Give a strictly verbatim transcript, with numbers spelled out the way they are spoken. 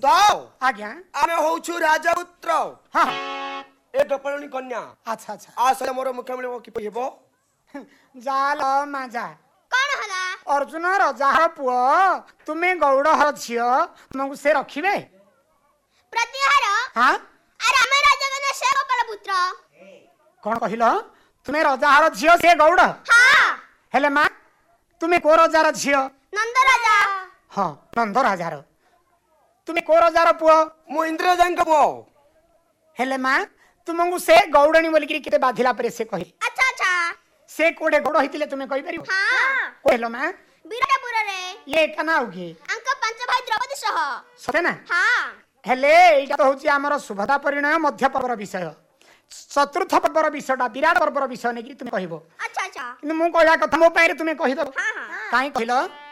ତ आज्ञा आमे होछु राजपुत्र हाँ ए टपळणी कन्या अच्छा अच्छा आ सले मोर मुख्य मिलबो कि हेबो जाल माजा कौन हला अर्जुन रजार पुओ तुम्हें गौड़ हर झियो तुमको से रखिबे प्रतिहार हाँ अरे हमें राजा का से गोपाल पुत्र कौन कहिलो तुम्हें रजार झियो से गौड़ हां हेले मां तुम्हें को रजार झियो नंद राजा हाँ नंद राजार तुम्हें को रजार पुओ मु इंद्रजंग पो हेले मां तुमको से गौड़णी बोली कि केते बाधिला परे से कहि अच्छा अच्छा से कोडे गौड़ हितिले तुम्हें कहि परिबो हां कहलो मां विराटपुर रे ये कना होगी अंक पंच भाई द्रौपदी सह सते ना हां हेले एटा तो होची हमर सुभदा परिणय मध्य पर्वर विषय चतुर्थ पर्वर विषयटा विराट पर्वर विषय ने कि तुम कहबो अच्छा अच्छा किंतु मु कहला कथा मो पाइरे तुमे कहि दबो हां हां काई कहलो